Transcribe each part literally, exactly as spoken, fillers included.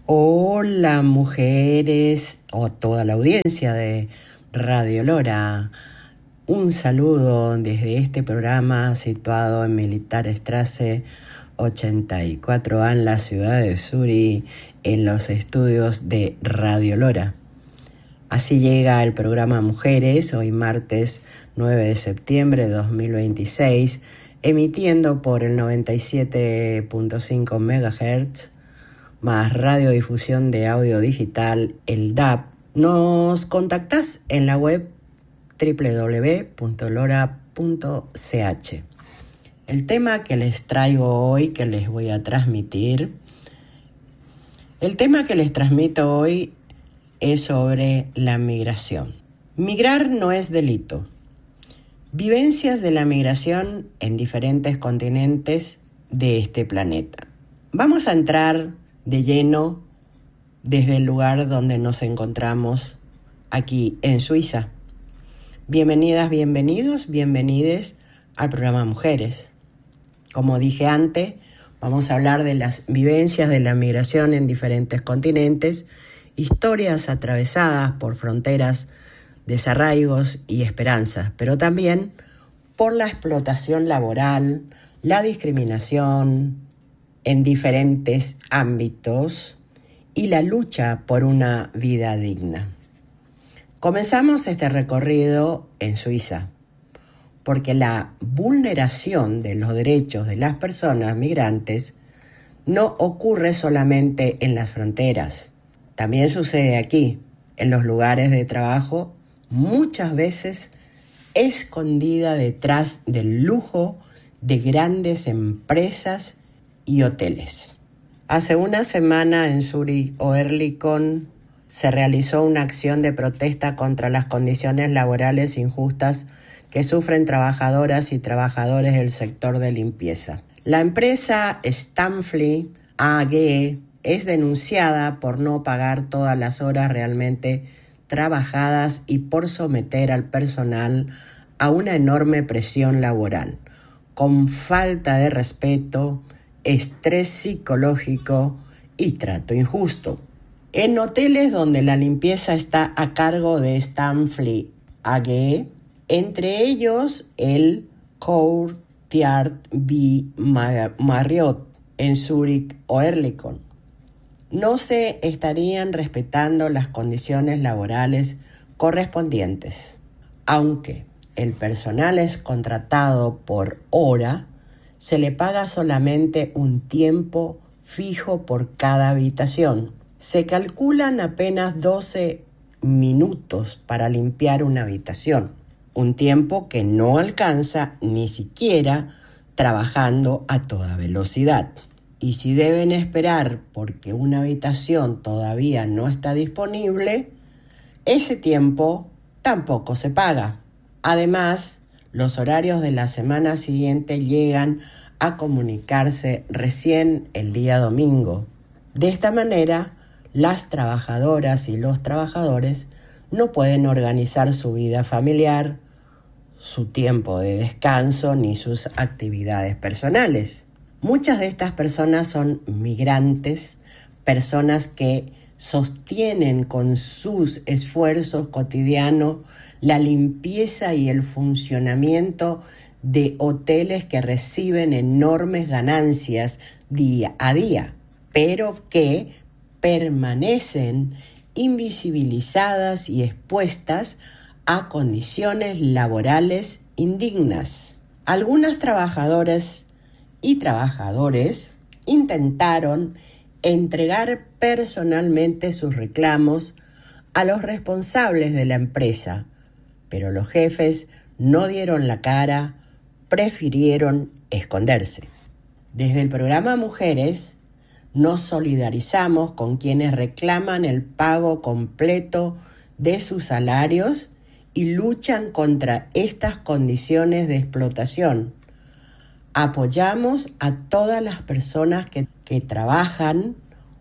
Hola mujeres o toda la audiencia de Radio Lora. Un saludo desde este programa situado en Militaresstraße ochenta y cuatro A en la ciudad de Zurich, en los estudios de Radio Lora. Así llega el programa Mujeres, hoy martes nueve de septiembre de dos mil veintiséis, emitiendo por el noventa y siete punto cinco megahertz, más radiodifusión de audio digital, el D A B. Nos contactás en la web doble u doble u doble u punto lora punto c h. El tema que les traigo hoy, que les voy a transmitir, el tema que les transmito hoy es sobre la migración. Migrar no es delito. Vivencias de la migración en diferentes continentes de este planeta. Vamos a entrar de lleno desde el lugar donde nos encontramos aquí en Suiza. Bienvenidas, bienvenidos, bienvenides al programa Mujeres. Como dije antes, vamos a hablar de las vivencias de la migración en diferentes continentes, historias atravesadas por fronteras, desarraigos y esperanzas, pero también por la explotación laboral, la discriminación en diferentes ámbitos y la lucha por una vida digna. Comenzamos este recorrido en Suiza, porque la vulneración de los derechos de las personas migrantes no ocurre solamente en las fronteras. También sucede aquí, en los lugares de trabajo, muchas veces escondida detrás del lujo de grandes empresas y hoteles. Hace una semana en Zurich Oerlikon se realizó una acción de protesta contra las condiciones laborales injustas que sufren trabajadoras y trabajadores del sector de limpieza. La empresa Stanfli A G es denunciada por no pagar todas las horas realmente trabajadas y por someter al personal a una enorme presión laboral, con falta de respeto, estrés psicológico y trato injusto. En hoteles donde la limpieza está a cargo de Stanfli A G, entre ellos el Courtyard by Marriott en Zurich Oerlikon, no se estarían respetando las condiciones laborales correspondientes, aunque el personal es contratado por hora. Se le paga solamente un tiempo fijo por cada habitación. Se calculan apenas doce minutos para limpiar una habitación, un tiempo que no alcanza ni siquiera trabajando a toda velocidad. Y si deben esperar porque una habitación todavía no está disponible, ese tiempo tampoco se paga. Además, los horarios de la semana siguiente llegan a comunicarse recién el día domingo. De esta manera, las trabajadoras y los trabajadores no pueden organizar su vida familiar, su tiempo de descanso ni sus actividades personales. Muchas de estas personas son migrantes, personas que sostienen con sus esfuerzos cotidianos la limpieza y el funcionamiento de hoteles que reciben enormes ganancias día a día, pero que permanecen invisibilizadas y expuestas a condiciones laborales indignas. Algunas trabajadoras y trabajadores intentaron entregar personalmente sus reclamos a los responsables de la empresa, pero los jefes no dieron la cara, prefirieron esconderse. Desde el programa Mujeres nos solidarizamos con quienes reclaman el pago completo de sus salarios y luchan contra estas condiciones de explotación. Apoyamos a todas las personas que, que trabajan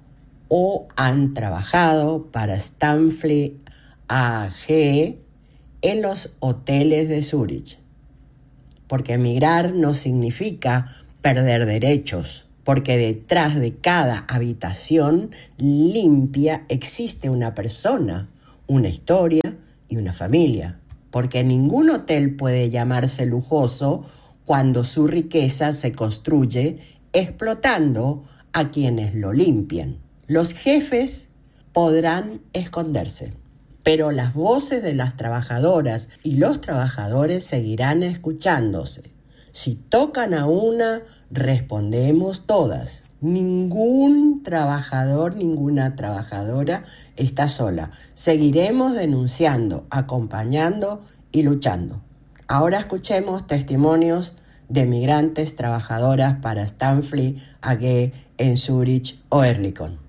o han trabajado para Stanfli A G en los hoteles de Zurich, porque emigrar no significa perder derechos, porque detrás de cada habitación limpia existe una persona, una historia y una familia, porque ningún hotel puede llamarse lujoso cuando su riqueza se construye explotando a quienes lo limpian. Los jefes podrán esconderse, pero las voces de las trabajadoras y los trabajadores seguirán escuchándose. Si tocan a una, respondemos todas. Ningún trabajador, ninguna trabajadora está sola. Seguiremos denunciando, acompañando y luchando. Ahora escuchemos testimonios de migrantes trabajadoras para Stanfli A G en Zurich o Erlikon.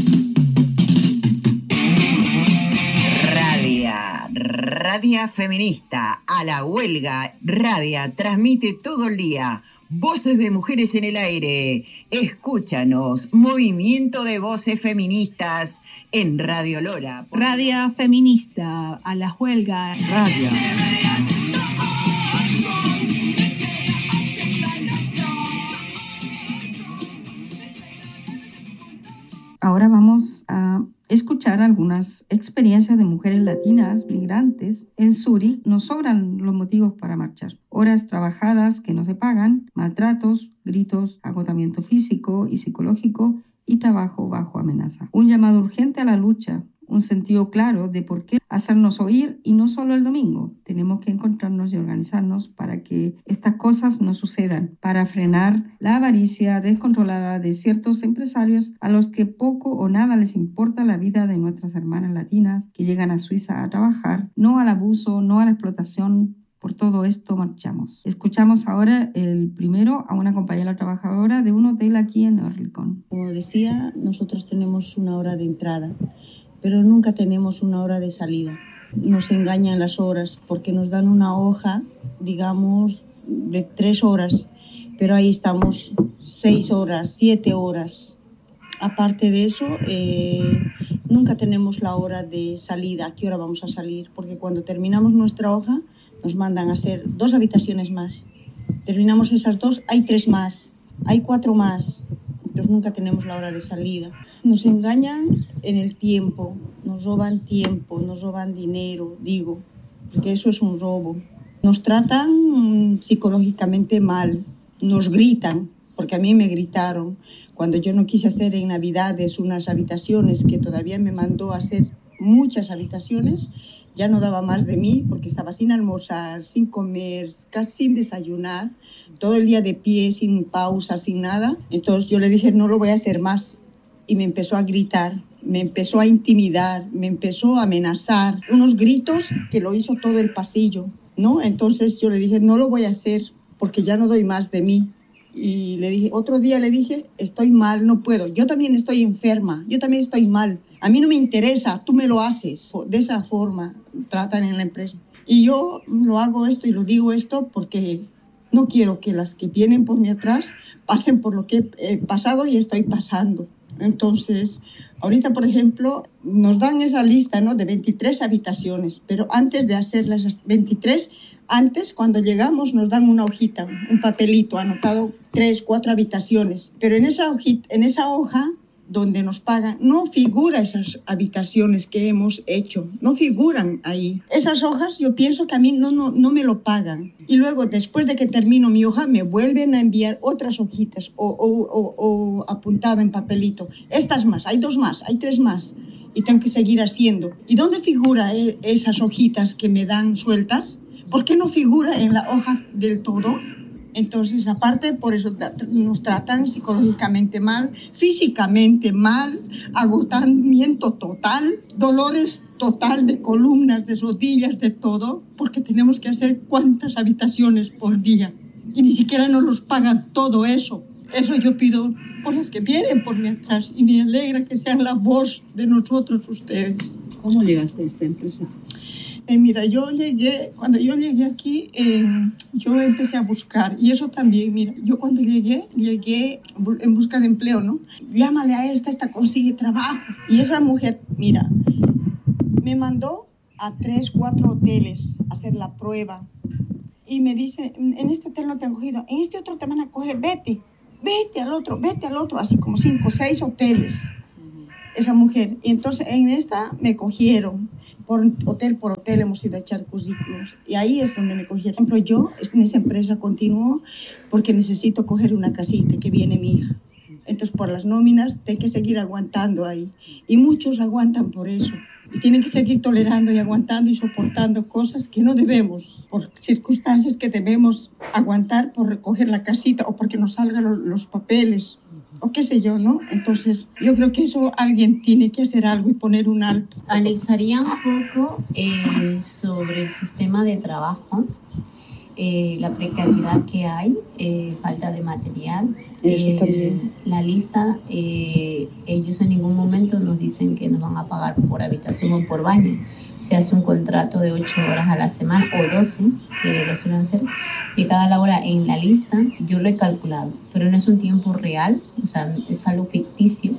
Radia, Radia Feminista, a la huelga. Radia transmite todo el día. Voces de mujeres en el aire. Escúchanos. Movimiento de voces feministas en Radio Lora. Radia Feminista, a la huelga. Radia. Ahora vamos a escuchar algunas experiencias de mujeres latinas migrantes. En Zurich nos sobran los motivos para marchar. Horas trabajadas que no se pagan, maltratos, gritos, agotamiento físico y psicológico y trabajo bajo amenaza. Un llamado urgente a la lucha, un sentido claro de por qué hacernos oír, y no solo el domingo. Tenemos que encontrarnos y organizarnos para que estas cosas no sucedan, para frenar la avaricia descontrolada de ciertos empresarios a los que poco o nada les importa la vida de nuestras hermanas latinas que llegan a Suiza a trabajar, no al abuso, no a la explotación. Por todo esto marchamos. Escuchamos ahora el primero a una compañera trabajadora de un hotel aquí en Erlikon. Como decía, nosotros tenemos una hora de entrada, pero nunca tenemos una hora de salida. Nos engañan las horas porque nos dan una hoja, digamos, de tres horas, pero ahí estamos seis horas, siete horas. Aparte de eso, eh, nunca tenemos la hora de salida, a qué hora vamos a salir, porque cuando terminamos nuestra hoja nos mandan a hacer dos habitaciones más. Terminamos esas dos, hay tres más, hay cuatro más. Entonces nunca tenemos la hora de salida. Nos engañan en el tiempo, nos roban tiempo, nos roban dinero, digo, porque eso es un robo. Nos tratan psicológicamente mal, nos gritan, porque a mí me gritaron. Cuando yo no quise hacer en Navidades unas habitaciones, que todavía me mandó a hacer muchas habitaciones, ya no daba más de mí, porque estaba sin almorzar, sin comer, casi sin desayunar, todo el día de pie, sin pausa, sin nada. Entonces yo le dije, no lo voy a hacer más. Y me empezó a gritar, me empezó a intimidar, me empezó a amenazar. Unos gritos que lo hizo todo el pasillo, ¿no? Entonces yo le dije, no lo voy a hacer porque ya no doy más de mí. Y le dije, otro día le dije, estoy mal, no puedo. Yo también estoy enferma, yo también estoy mal. A mí no me interesa, tú me lo haces. De esa forma tratan en la empresa. Y yo lo hago esto y lo digo esto porque no quiero que las que vienen por mí atrás pasen por lo que he pasado y estoy pasando. Entonces, ahorita, por ejemplo, nos dan esa lista, ¿no?, de veintitrés habitaciones, pero antes de hacer las veintitrés, antes, cuando llegamos, nos dan una hojita, un papelito anotado, tres, cuatro habitaciones, pero en esa hojita, en esa hoja donde nos pagan, no figura esas habitaciones que hemos hecho, no figuran ahí. Esas hojas yo pienso que a mí no, no, no me lo pagan. Y luego, después de que termino mi hoja, me vuelven a enviar otras hojitas o, o, o, o apuntado en papelito. Estas más, hay dos más, hay tres más. Y tengo que seguir haciendo. ¿Y dónde figura eh, esas hojitas que me dan sueltas? ¿Por qué no figura en la hoja del todo? Entonces, aparte, por eso nos tratan psicológicamente mal, físicamente mal, agotamiento total, dolores total de columnas, de rodillas, de todo, porque tenemos que hacer cuántas habitaciones por día. Y ni siquiera nos los pagan todo eso. Eso yo pido por las que vienen por mí atrás y me alegra que sean la voz de nosotros ustedes. ¿Cómo llegaste a esta empresa? Eh, mira, yo llegué, cuando yo llegué aquí, eh, yo empecé a buscar, y eso también, mira, yo cuando llegué, llegué en busca de empleo, ¿no? Llámale a esta, esta consigue trabajo. Y esa mujer, mira, me mandó a tres, cuatro hoteles a hacer la prueba. Y me dice, en este hotel no te han cogido, en este otro te van a coger, vete. vete al otro, vete al otro, así como cinco o seis hoteles, esa mujer. Y entonces en esta me cogieron, por hotel por hotel hemos ido a echar currículos, y ahí es donde me cogieron. Por ejemplo, yo en esa empresa continúo porque necesito coger una casita, que viene mi hija. Entonces, por las nóminas, tengo que seguir aguantando ahí. Y muchos aguantan por eso. Y tienen que seguir tolerando y aguantando y soportando cosas que no debemos, por circunstancias que debemos aguantar por recoger la casita o porque nos salgan los, los papeles o qué sé yo, ¿no? Entonces, yo creo que eso alguien tiene que hacer algo y poner un alto. Anexaría un poco eh, sobre el sistema de trabajo. Eh, la precariedad que hay, eh, falta de material. Eh, la lista, eh, ellos en ningún momento nos dicen que nos van a pagar por habitación o por baño. Se hace un contrato de ocho horas a la semana o doce, que lo suelen hacer, y cada la hora en la lista, yo lo he calculado, pero no es un tiempo real, o sea, es algo ficticio,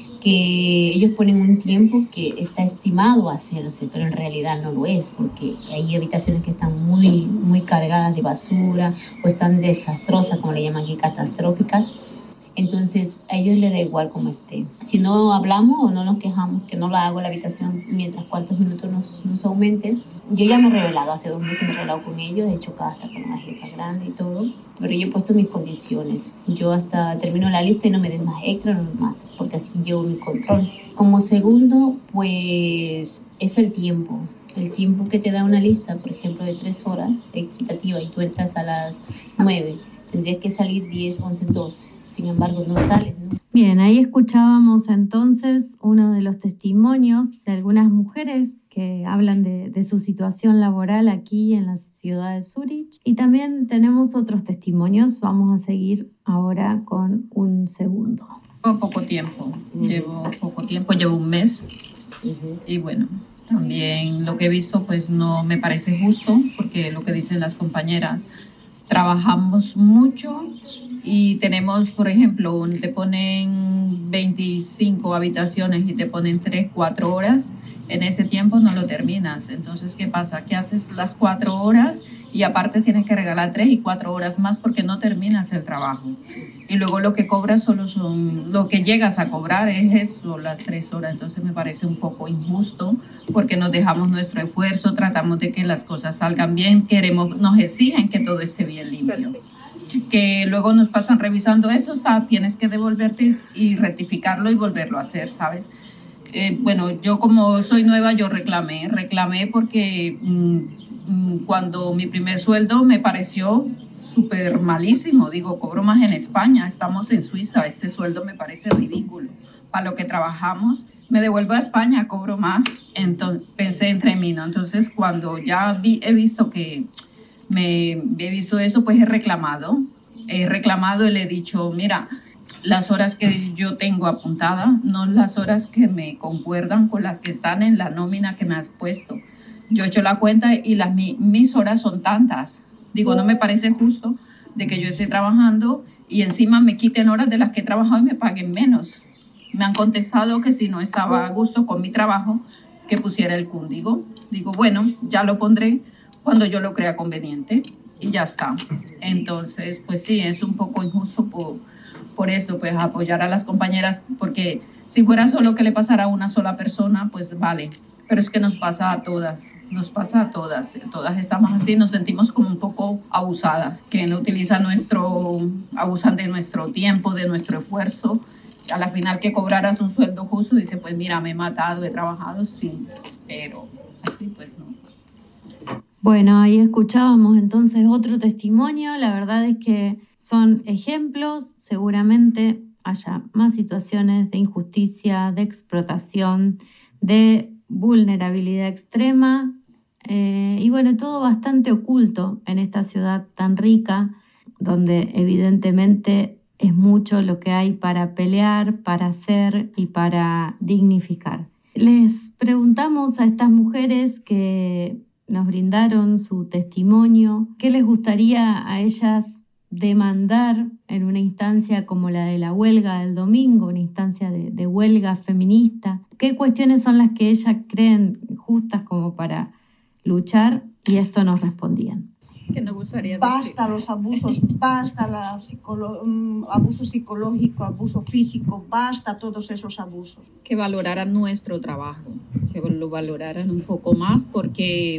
que ellos ponen un tiempo que está estimado a hacerse, pero en realidad no lo es, porque hay habitaciones que están muy, muy cargadas de basura o están desastrosas, como le llaman aquí, catastróficas. Entonces a ellos les da igual cómo esté. Si no hablamos o no nos quejamos, que no la hago la habitación mientras cuantos minutos nos, nos aumentes. Yo ya me he revelado, hace dos meses me he revelado con ellos, he chocado hasta con una jefa grande y todo, pero yo he puesto mis condiciones. Yo hasta termino la lista y no me den más extra, no más, porque así llevo mi control. Como segundo, pues es el tiempo. El tiempo que te da una lista, por ejemplo, de tres horas equitativa y tú entras a las nueve, tendrías que salir diez, once, doce. Sin embargo, no sales, ¿no? Bien, ahí escuchábamos entonces uno de los testimonios de algunas mujeres que hablan de, de su situación laboral aquí en la ciudad de Zúrich. Y también tenemos otros testimonios. Vamos a seguir ahora con un segundo. Llevo poco tiempo, uh-huh. llevo poco tiempo, llevo un mes. Uh-huh. Y bueno, también lo que he visto pues no me parece justo, porque lo que dicen las compañeras, trabajamos mucho y tenemos, por ejemplo, te ponen veinticinco habitaciones y te ponen tres, cuatro horas. En ese tiempo no lo terminas. Entonces, ¿qué pasa? Que haces las cuatro horas y aparte tienes que regalar tres y cuatro horas más porque no terminas el trabajo. Y luego lo que cobras solo son, lo que llegas a cobrar es eso, las tres horas. Entonces me parece un poco injusto porque nos dejamos nuestro esfuerzo, tratamos de que las cosas salgan bien, queremos, nos exigen que todo esté bien limpio. Que luego nos pasan revisando eso, está, tienes que devolverte y rectificarlo y volverlo a hacer, ¿sabes? Eh, bueno, yo como soy nueva, yo reclamé, reclamé porque mmm, cuando mi primer sueldo me pareció súper malísimo, digo, cobro más en España, estamos en Suiza, este sueldo me parece ridículo, para lo que trabajamos, me devuelvo a España, cobro más, entonces pensé entre mí, ¿no? Entonces cuando ya vi, he visto que me he visto eso, pues he reclamado, he reclamado y le he dicho, mira, las horas que yo tengo apuntadas no las horas que me concuerdan con las que están en la nómina que me has puesto. Yo he hecho la cuenta y las, mi, mis horas son tantas. Digo, no me parece justo de que yo esté trabajando y encima me quiten horas de las que he trabajado y me paguen menos. Me han contestado que si no estaba a gusto con mi trabajo, que pusiera el C U N. Digo, digo, bueno, ya lo pondré cuando yo lo crea conveniente y ya está. Entonces, pues sí, es un poco injusto por... Por eso, pues apoyar a las compañeras, porque si fuera solo que le pasara a una sola persona, pues vale. Pero es que nos pasa a todas, nos pasa a todas. Todas estamos así, nos sentimos como un poco abusadas, que no utilizan nuestro, abusan de nuestro tiempo, de nuestro esfuerzo. A la final que cobraras un sueldo justo, dice, pues mira, me he matado, he trabajado, sí, pero así pues no. Bueno, ahí escuchábamos entonces otro testimonio. La verdad es que son ejemplos, seguramente haya más situaciones de injusticia, de explotación, de vulnerabilidad extrema eh, y bueno, todo bastante oculto en esta ciudad tan rica, donde evidentemente es mucho lo que hay para pelear, para hacer y para dignificar. Les preguntamos a estas mujeres que nos brindaron su testimonio, ¿qué les gustaría a ellas demandar en una instancia como la de la huelga del domingo, una instancia de, de huelga feminista? ¿Qué cuestiones son las que ellas creen justas como para luchar? Y esto nos respondían. que nos gustaría basta decir. los abusos, basta la psicolo- abuso psicológico, abuso físico, basta todos esos abusos. Que valoraran nuestro trabajo, que lo valoraran un poco más, porque